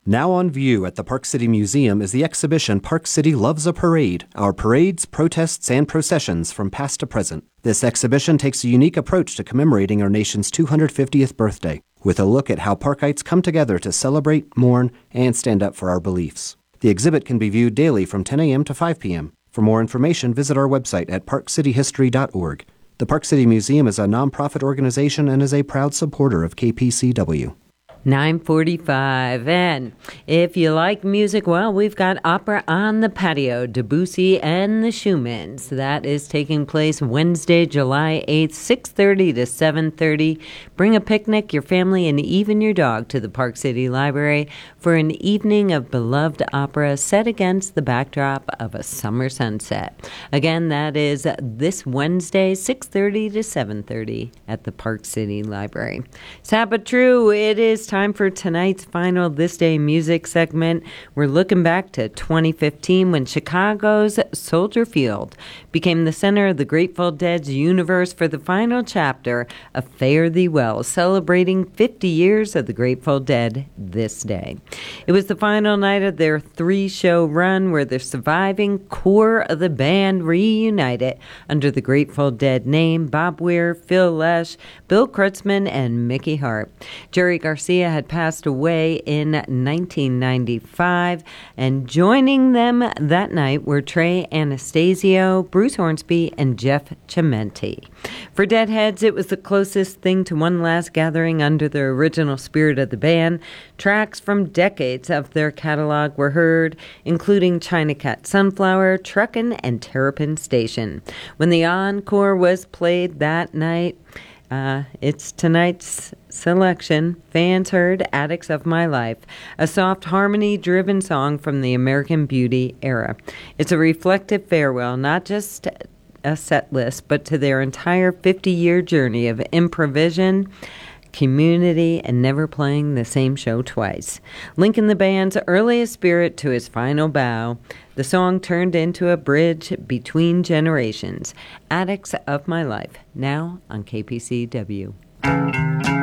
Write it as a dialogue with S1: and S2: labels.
S1: Now on view at the Park City Museum is the exhibition Park City Loves a Parade, our parades, protests, and processions from past to present. This exhibition takes a unique approach to commemorating our nation's 250th birthday, with a look at how Parkites come together to celebrate, mourn, and stand up for our beliefs. The exhibit can be viewed daily from 10 a.m. to 5 p.m. For more information, visit our website at parkcityhistory.org. The Park City Museum is a nonprofit organization and is a proud supporter of KPCW.
S2: 9:45, and if you like music, well, we've got Opera on the Patio, Debussy and the Schumanns. That is taking place Wednesday, July 8th, 6:30 to 7:30. Bring a picnic, your family, and even your dog to the Park City Library for an evening of beloved opera set against the backdrop of a summer sunset. Again, that is this Wednesday, 6:30 to 7:30 at the Park City Library. Sad but true, it is time for tonight's final This Day Music segment. We're looking back to 2015 when Chicago's Soldier Field became the center of the Grateful Dead's universe for the final chapter of Fare Thee Well, celebrating 50 years of the Grateful Dead this day. It was the final night of their 3-show run where the surviving core of the band reunited under the Grateful Dead name: Bob Weir, Phil Lesh, Bill Kreutzmann, and Mickey Hart. Jerry Garcia had passed away in 1995, and joining them that night were Trey Anastasio, Bruce Hornsby, and Jeff Chimenti. For Deadheads, it was the closest thing to one last gathering under the original spirit of the band. Tracks from decades of their catalog were heard, including China Cat Sunflower, Truckin', and Terrapin Station. When the encore was played that night, it's tonight's selection. Fans heard Addicts of My Life, a soft harmony-driven song from the American Beauty era. It's a reflective farewell, not just a set list, but to their entire 50-year journey of improvisation, community, and never playing the same show twice. Linking the band's earliest spirit to his final bow, the song turned into a bridge between generations. Addicts of My Life, now on KPCW.